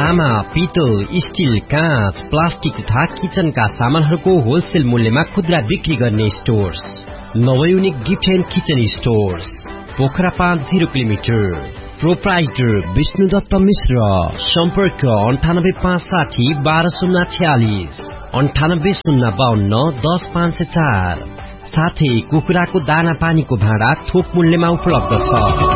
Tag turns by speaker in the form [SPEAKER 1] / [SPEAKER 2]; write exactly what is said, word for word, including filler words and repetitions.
[SPEAKER 1] तामा, पितल, स्टिल, काँच, प्लास्टिक तथा किचनका सामानहरूको होलसेल मूल्यमा खुद्रा बिक्री गर्ने stores नवयुनिक gift and kitchen stores, Pokhara पाँच जिरो किलोमिटर। प्रोप्राइटर विष्णुदत्त मिश्र। सम्पर्क अन्ठानब्बे पाँच साठी बाह्र शून्य छ्यालिस, अन्ठानब्बे शून्य बाहन्न दस पाँच सय चार। साथै कुखुराको दाना पानीको भाँडा थोक मूल्यमा उपलब्ध छ।